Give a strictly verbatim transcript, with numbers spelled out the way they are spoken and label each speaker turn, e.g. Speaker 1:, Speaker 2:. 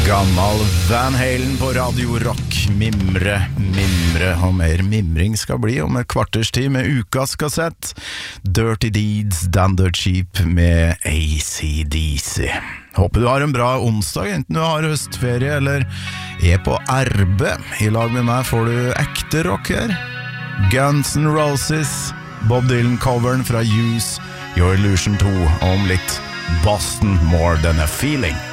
Speaker 1: Gammal Van Halen på Radio Rock. Mimre, mimre og mer mimring skal bli om et kvarters tid med ukas kassett Dirty Deeds, Done Dirt Cheap med A C D C. Håper du har en bra onsdag, enten du har høstferie eller er på arbeid. I lag med meg får du ekte rock her. Guns N' Roses, Bob Dylan-coveren fra Use Your Illusion to, og om litt Boston More Than a Feeling.